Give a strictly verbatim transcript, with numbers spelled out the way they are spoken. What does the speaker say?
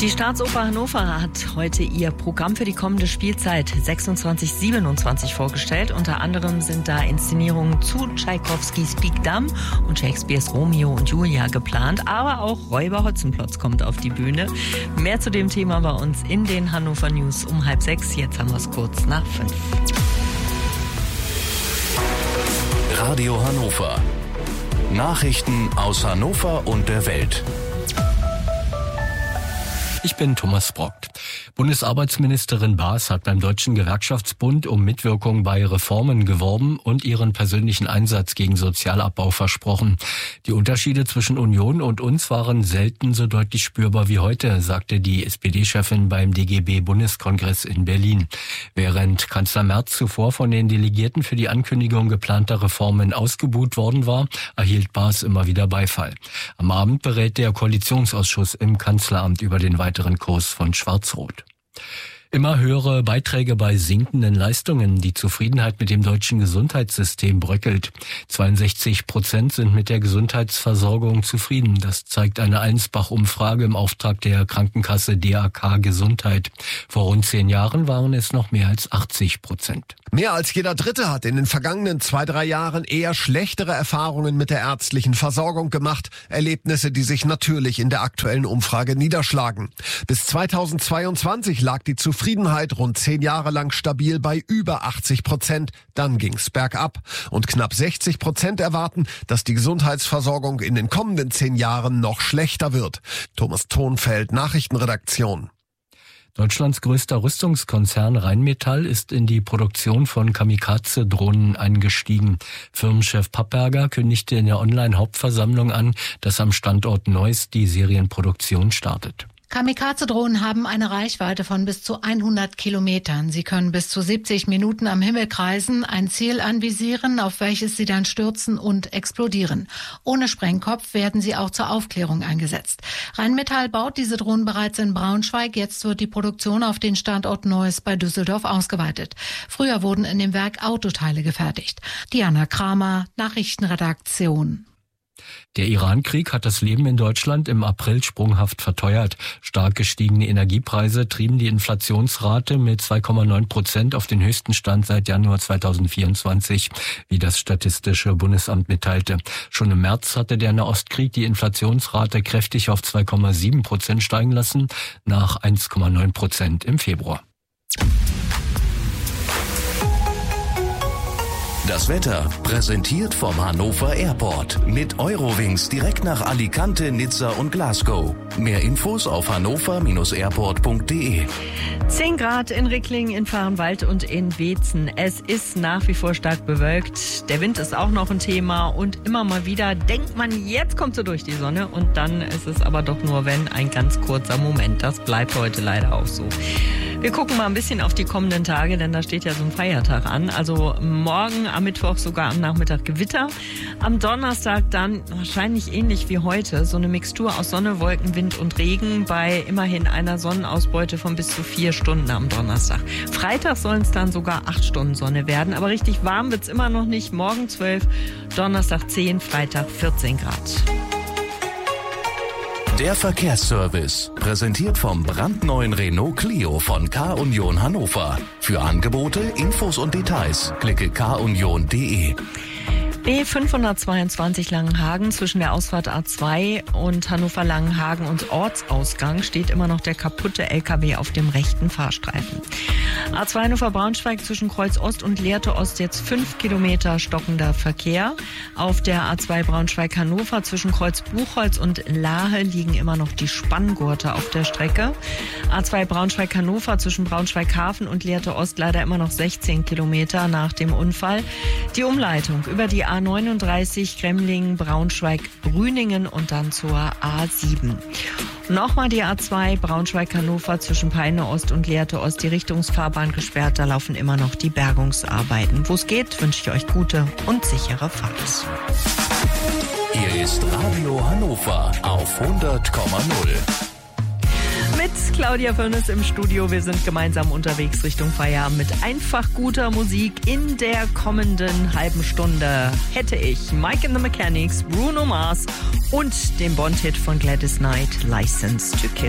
Die Staatsoper Hannover hat heute ihr Programm für die kommende Spielzeit sechsundzwanzig siebenundzwanzig vorgestellt. Unter anderem sind da Inszenierungen zu Tschaikowskis Pik Dam und Shakespeares Romeo und Julia geplant. Aber auch Räuber Hotzenplotz kommt auf die Bühne. Mehr zu dem Thema bei uns in den Hannover News um halb sechs. Jetzt haben wir es kurz nach fünf. Radio Hannover. Nachrichten aus Hannover und der Welt. Ich bin Thomas Brockt. Bundesarbeitsministerin Baas hat beim Deutschen Gewerkschaftsbund um Mitwirkung bei Reformen geworben und ihren persönlichen Einsatz gegen Sozialabbau versprochen. Die Unterschiede zwischen Union und uns waren selten so deutlich spürbar wie heute, sagte die S P D-Chefin beim D G B-Bundeskongress in Berlin. Während Kanzler Merz zuvor von den Delegierten für die Ankündigung geplanter Reformen ausgebuht worden war, erhielt Baas immer wieder Beifall. Am Abend berät der Koalitionsausschuss im Kanzleramt über den weiteren Kurs von Schwarz-Rot. Immer höhere Beiträge bei sinkenden Leistungen. Die Zufriedenheit mit dem deutschen Gesundheitssystem bröckelt. zweiundsechzig Prozent sind mit der Gesundheitsversorgung zufrieden. Das zeigt eine Allensbach-Umfrage im Auftrag der Krankenkasse D A K Gesundheit. Vor rund zehn Jahren waren es noch mehr als achtzig Prozent. Mehr als jeder Dritte hat in den vergangenen zwei, drei Jahren eher schlechtere Erfahrungen mit der ärztlichen Versorgung gemacht. Erlebnisse, die sich natürlich in der aktuellen Umfrage niederschlagen. Bis zweitausendzweiundzwanzig lag die Zufriedenheit rund zehn Jahre lang stabil bei über achtzig Prozent. Dann ging's bergab. Und knapp sechzig Prozent erwarten, dass die Gesundheitsversorgung in den kommenden zehn Jahren noch schlechter wird. Thomas Thonfeld, Nachrichtenredaktion. Deutschlands größter Rüstungskonzern Rheinmetall ist in die Produktion von Kamikaze-Drohnen eingestiegen. Firmenchef Papperger kündigte in der Online-Hauptversammlung an, dass am Standort Neuss die Serienproduktion startet. Kamikaze-Drohnen haben eine Reichweite von bis zu hundert Kilometern. Sie können bis zu siebzig Minuten am Himmel kreisen, ein Ziel anvisieren, auf welches sie dann stürzen und explodieren. Ohne Sprengkopf werden sie auch zur Aufklärung eingesetzt. Rheinmetall baut diese Drohnen bereits in Braunschweig. Jetzt wird die Produktion auf den Standort Neuss bei Düsseldorf ausgeweitet. Früher wurden in dem Werk Autoteile gefertigt. Diana Kramer, Nachrichtenredaktion. Der Iran-Krieg hat das Leben in Deutschland im April sprunghaft verteuert. Stark gestiegene Energiepreise trieben die Inflationsrate mit zwei Komma neun Prozent auf den höchsten Stand seit Januar zweitausendvierundzwanzig, wie das Statistische Bundesamt mitteilte. Schon im März hatte der Nahostkrieg die Inflationsrate kräftig auf zwei Komma sieben Prozent steigen lassen, nach eins Komma neun Prozent im Februar. Das Wetter präsentiert vom Hannover Airport. Mit Eurowings direkt nach Alicante, Nizza und Glasgow. Mehr Infos auf hannover Bindestrich airport punkt de. zehn Grad in Rickling, in Vahrenwald und in Weetzen. Es ist nach wie vor stark bewölkt. Der Wind ist auch noch ein Thema und immer mal wieder denkt man, jetzt kommt so durch die Sonne und dann ist es aber doch nur, wenn, ein ganz kurzer Moment. Das bleibt heute leider auch so. Wir gucken mal ein bisschen auf die kommenden Tage, denn da steht ja so ein Feiertag an. Also morgen am Mittwoch sogar am Nachmittag Gewitter. Am Donnerstag dann wahrscheinlich ähnlich wie heute so eine Mixtur aus Sonne, Wolken, Wind und Regen bei immerhin einer Sonnenausbeute von bis zu vier Stunden am Donnerstag. Freitag sollen es dann sogar acht Stunden Sonne werden, aber richtig warm wird's immer noch nicht. Morgen zwölf, Donnerstag zehn, Freitag vierzehn Grad. Der Verkehrsservice, präsentiert vom brandneuen Renault Clio von K-Union Hannover. Für Angebote, Infos und Details klicke k union punkt de. B fünfhundertzweiundzwanzig Langenhagen zwischen der Ausfahrt A zwei und Hannover-Langenhagen und Ortsausgang steht immer noch der kaputte L K W auf dem rechten Fahrstreifen. A zwei Hannover-Braunschweig zwischen Kreuz Ost und Lehrte Ost jetzt fünf Kilometer stockender Verkehr. Auf der A zwei Braunschweig-Hannover zwischen Kreuz Buchholz und Lahe liegen immer noch die Spanngurte auf der Strecke. A zwei Braunschweig-Hannover zwischen Braunschweig-Hafen und Lehrte Ost leider immer noch sechzehn Kilometer nach dem Unfall. Die Umleitung über die A neununddreißig Gremlingen, Braunschweig, Brüningen und dann zur A sieben. Nochmal die A zwei Braunschweig-Hannover zwischen Peine Ost und Lehrte Ost, die Richtungsfahrbahn gesperrt. Da laufen immer noch die Bergungsarbeiten. Wo es geht, wünsche ich euch gute und sichere Fahrt. Hier ist Radio Hannover auf hundert Komma null. Mit Claudia Fürnes im Studio. Wir sind gemeinsam unterwegs Richtung Feierabend mit einfach guter Musik. In der kommenden halben Stunde hätte ich Mike and the Mechanics, Bruno Mars und den Bond-Hit von Gladys Knight, License to Kill.